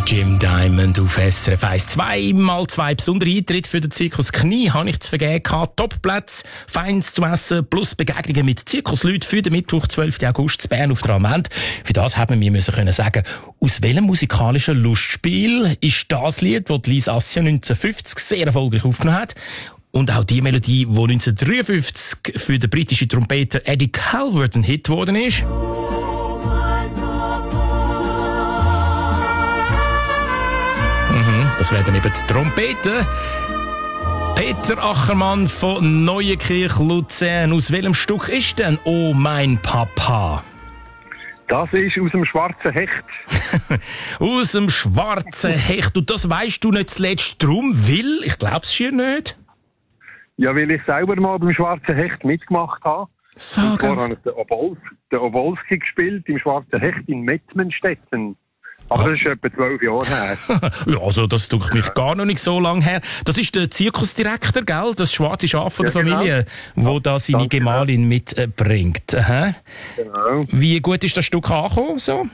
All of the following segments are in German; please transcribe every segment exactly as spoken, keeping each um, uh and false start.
Jim Diamond auf S R F eins. Zweimal zwei besondere Eintritte für den Zirkus Knie habe ich zu vergeben gehabt. Topplätze, Feins zu essen, plus Begegnungen mit Zirkusleuten für den Mittwoch, zwölften August zu Bern auf der Almend. Für das haben wir müssen können sagen, aus welchem musikalischen Lustspiel ist das Lied, das Lisa Assia neunzehnhundertfünfzig sehr erfolgreich aufgenommen hat. Und auch die Melodie, die neunzehnhundertdreiundfünfzig für den britischen Trompeter Eddie Calvert ein Hit geworden ist. Mhm, das wäre dann eben die Trompete. Peter Achermann von Neuenkirch, Luzern. Aus welchem Stück ist denn «Oh mein Papa»? Das ist aus dem schwarzen Hecht. Aus dem schwarzen Hecht. Und das weisst du nicht zuletzt drum, weil, ich glaub's schier nicht. Ja, weil ich selber mal beim schwarzen Hecht mitgemacht habe. Sag. Und zwar habe ich den, Obols, den Obolski gespielt im schwarzen Hecht in Mettmenstetten. Aber das ist etwa zwölf Jahre her. Ja, also das tut mich gar noch nicht so lange her. Das ist der Zirkusdirektor, gell? Das schwarze Schaf von der ja, Familie, genau. wo da seine Danke, Gemahlin mitbringt. Aha. Genau. Wie gut ist das Stück angekommen? So?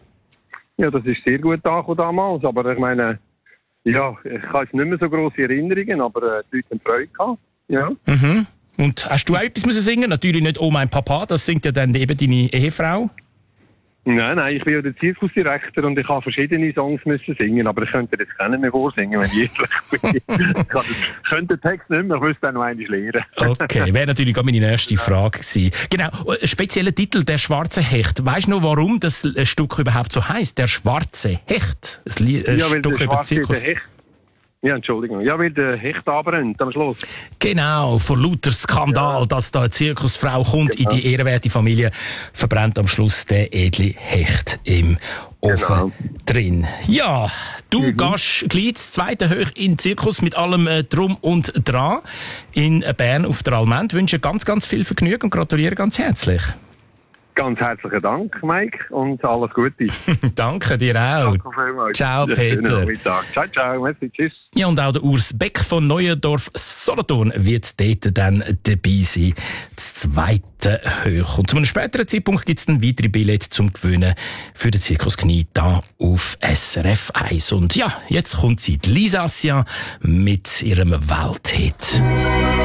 Ja, das ist sehr gut angekommen damals. Aber ich meine, ja, ich habe jetzt nicht mehr so grosse Erinnerungen, aber äh, die Leute haben Freude gehabt. Ja. Mhm. Und hast du auch etwas müssen singen? Natürlich nicht «Oh mein Papa», das singt ja dann eben deine Ehefrau. Nein, nein, ich bin ja der Zirkusdirektor und ich habe verschiedene Songs müssen singen, aber ich könnte jetzt keinen mehr vorsingen, wenn ich ehrlich bin. Ich könnte den Text nicht mehr, ich müsste dann noch einmal lernen. Okay, wäre natürlich auch meine nächste Frage gewesen. Genau, ein spezieller Titel, «Der schwarze Hecht». Weisst du noch, warum das Stück überhaupt so heisst? «Der schwarze Hecht». Ein, Li- ein ja, weil Stück der über schwarze, Zirkus. der Hecht. Ja, Entschuldigung. Ja, weil der Hecht abbrennt am Schluss. Genau, vor lauter Skandal, ja. Dass da eine Zirkusfrau kommt Genau. in die ehrenwerte Familie, verbrennt am Schluss der edle Hecht im Ofen Genau. drin. Ja, du Mhm. gehst gleich das zweite hoch in den Zirkus mit allem äh, Drum und Dran in Bern auf der Almend. Ich wünsche ganz, ganz viel Vergnügen und gratuliere ganz herzlich. Ganz herzlichen Dank, Mike, und alles Gute. Danke dir auch. Danke vielmals. Ciao, Ja, schönen Peter. Nachmittag. Ciao, ciao. Merci, tschüss. Ja, und auch der Urs Beck von Neuendorf Solothurn wird dort dann dabei sein. Das zweite Hoch. Und zu einem späteren Zeitpunkt gibt es dann weitere Billette zum Gewinnen für den Zirkus Knie da auf S R F eins. Und ja, jetzt kommt sie, Lisa Assia, mit ihrem Welthit.